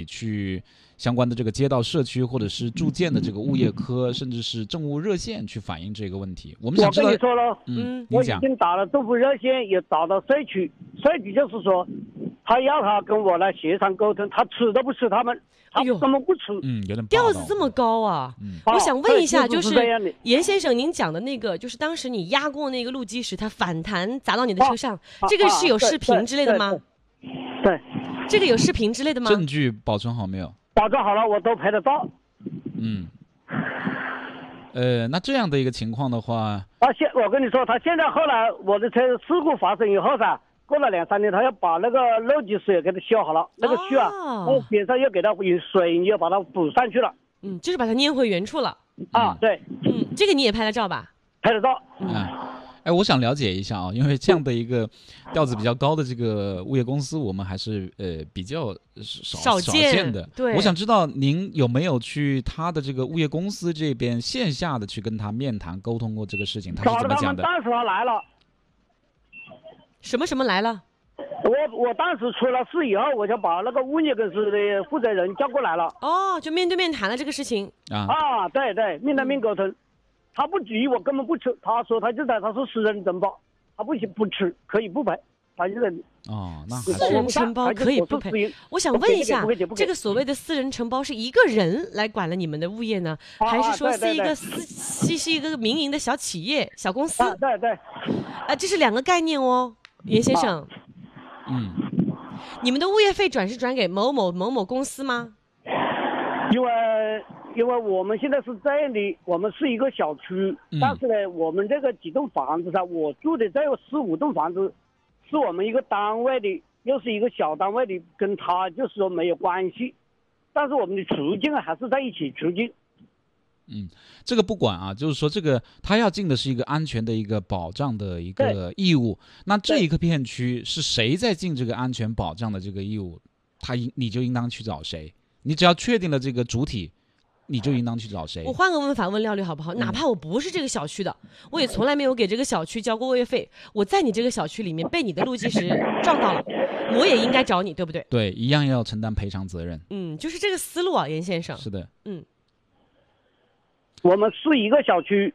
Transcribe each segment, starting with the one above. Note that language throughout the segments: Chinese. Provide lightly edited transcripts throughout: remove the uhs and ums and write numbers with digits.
去相关的这个街道社区或者是住建的这个物业科，甚至是政务热线去反映这个问题。我们想知道， 我跟你说了，我已你讲， 经打了政府热线，也打到社区，社区就是说，他要他跟我来协商沟通，他吃都不吃他们，他根本不吃。 有点调子这么高啊！我想问一下，就是严先生，您讲的那个，就是当时你压过那个路基时，它反弹砸到你的车上，这个是有视频之类的吗？ 对， 这个有视频之类的吗？ 证据保存好没有？ 保存好了，我都拍得到。 那这样的一个情况的话， 我跟你说，他现在后来我的车事故发生以后噻，过了2-3年，他要把那个漏积水给他修好了，那个渠边上又给他用水泥又把它补上去了。 就是把它捏回原处了。 对。 这个你也拍了照吧？ 拍得到。 我想了解一下啊，因为这样的一个调子比较高的这个物业公司，我们还是比较少见的。 对， 我想知道您有没有去他的这个物业公司这边线下的去跟他面谈沟通过这个事情，他是怎么讲的？ 当时他来了。 什么来了？ 我当时出了事以后，我就把那个物业公司的负责人叫过来了。 就面对面谈了这个事情。 对，面对面沟通。他不急，我根本不吃。他说他说私人承包，他不吃，可以不赔。他就在那私人承包可以不赔。我想问一下，这个所谓的私人承包是一个人来管了你们的物业呢，还是说是一个是一个民营的小企业、小公司？ 对。 这是2个概念哦，严先生。你们的物业费转给某某公司吗？ 因为我们现在是这样的，我们是一个小区，但是呢，我们这个几栋房子上，我住的这4-5栋房子，是我们一个单位的，又是一个小单位的，跟他就是说没有关系，但是我们的出境还是在一起出境。 这个不管啊，就是说这个他要尽的是一个安全的一个保障的一个义务。那这一个片区是谁在尽这个安全保障的这个义务，你就应当去找谁。你只要确定了这个主体，你就应当去找谁。 我换个问法问廖律好不好？哪怕我不是这个小区的，我也从来没有给这个小区交过物业费，我在你这个小区里面被你的路基时撞到了，我也应该找你，对不对？ 对，一样要承担赔偿责任。 就是这个思路啊，严先生。 是的。 我们是一个小区，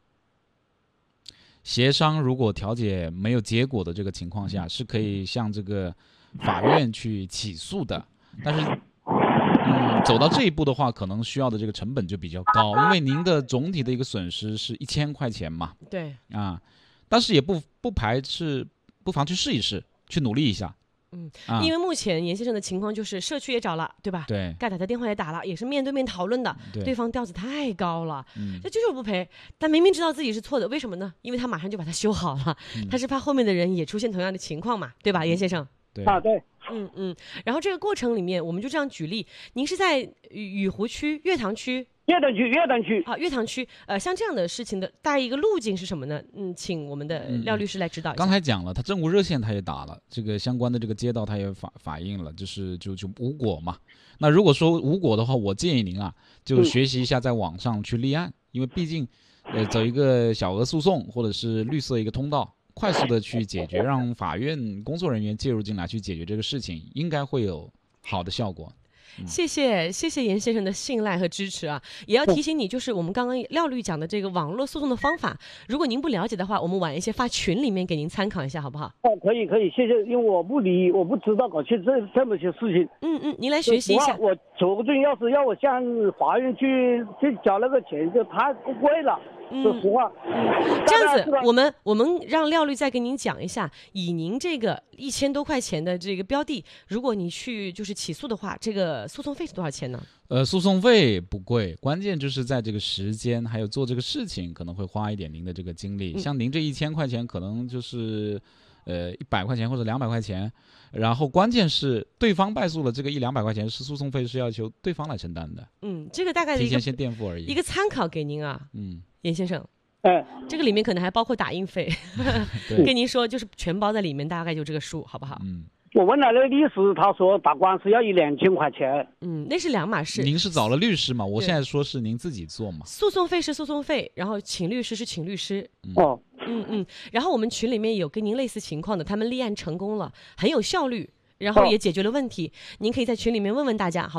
协商如果调解没有结果的这个情况下，是可以向这个法院去起诉的。但是走到这一步的话，可能需要的这个成本就比较高，因为您的总体的一个损失是1000块钱嘛。 对。 但是也不妨去试一试，去努力一下。 因为目前严先生的情况就是社区也找了，对吧？ 对， 该打的电话也打了，也是面对面讨论的。对方调子太高了，这就是不赔。但明明知道自己是错的，为什么呢？因为他马上就把它修好了，他是怕后面的人也出现同样的情况嘛，对吧，严先生？ 对。 对。 然后这个过程里面，我们就这样举例，您是在雨湖区、悦塘区。 悦塘区。 好，悦塘区。像这样的事情的大一个路径是什么呢？请我们的廖律师来指导一下。 刚才讲了，他政务热线他也打了，这个相关的这个街道他也反映了，就无果嘛。那如果说无果的话，我建议您就学习一下在网上去立案，因为毕竟走一个小额诉讼或者是绿色一个通道，快速的去解决，让法院工作人员介入进来去解决这个事情，应该会有好的效果。 谢谢严先生的信赖和支持啊！也要提醒你，就是我们刚刚廖律讲的这个网络诉讼的方法，如果您不了解的话，我们晚一些发群里面给您参考一下，好不好？ 可以，谢谢。因为我不知道搞去这么些事情。 您来学习一下。 我昨天要是要我向法院去交那个钱，就太贵了。说实话。 这样子，我们让廖律再跟您讲一下，以您这个1000多块钱的这个标的，如果你去就是起诉的话，这个诉讼费是多少钱呢？ 诉讼费不贵，关键就是在这个时间还有做这个事情可能会花一点您的这个精力。像您这1000块钱，可能就是100块钱或者200块钱，然后关键是对方败诉了，这个100-200块钱是诉讼费是要求对方来承担的。 这个大概的提前先垫付而已， 一个参考给您啊。严先生。这个里面可能还包括打印费，跟您说就是全包在里面，大概就这个数，好不好？ 我问了那个律师，他说打官司要2000块钱。 那是两码事。 您是找了律师吗？我现在说是您自己做嘛。 诉讼费是诉讼费，然后请律师是请律师。然后我们群里面有跟您类似情况的，他们立案成功了，很有效率，然后也解决了问题。您可以在群里面问问大家，好。